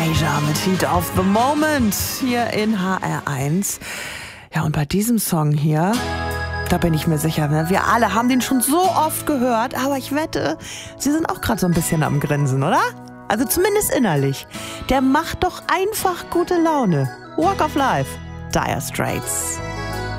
Anastasia mit Heat of the Moment hier in HR1. Ja, und bei diesem Song hier, da bin ich mir sicher, wir alle haben den schon so oft gehört, aber ich wette, Sie sind auch gerade so ein bisschen am Grinsen, oder? Also zumindest innerlich. Der macht doch einfach gute Laune. Walk of Life, Dire Straits.